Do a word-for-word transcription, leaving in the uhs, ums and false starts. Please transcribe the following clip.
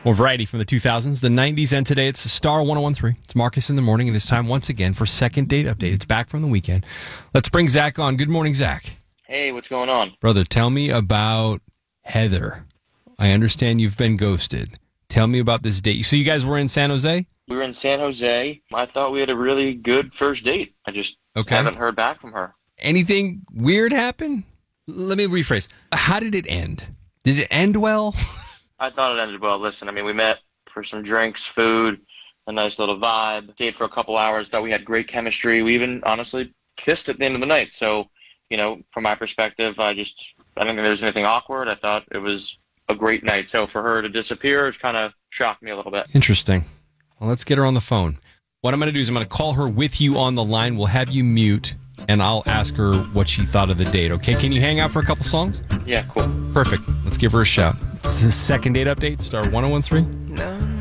More variety from the two thousands, the nineties, and today. It's Star one oh one three. It's Marcus in the morning, and it's time once again for Second Date Update. It's back from the weekend. Let's bring Zach on. Good morning, Zach. Hey, what's going on? Brother, tell me about Heather. I understand you've been ghosted. Tell me about this date. So you guys were in San Jose? We were in San Jose. I thought we had a really good first date. I just Okay. haven't heard back from her. Anything weird happen? Let me rephrase. How did it end? Did it end well? I thought it ended well. Listen, I mean, we met for some drinks, food, a nice little vibe. Stayed for a couple hours. Thought we had great chemistry. We even, honestly, kissed at the end of the night. So, you know, from my perspective, I just, I don't think there was anything awkward. I thought it was a great night. So for her to disappear, it kind of shocked me a little bit. Interesting. Well, let's get her on the phone. What I'm going to do is I'm going to call her with you on the line. We'll have you mute, and I'll ask her what she thought of the date. Okay, can you hang out for a couple songs? Yeah, cool. Perfect. Let's give her a shout. This is Second Date Update, Star one oh one three. No.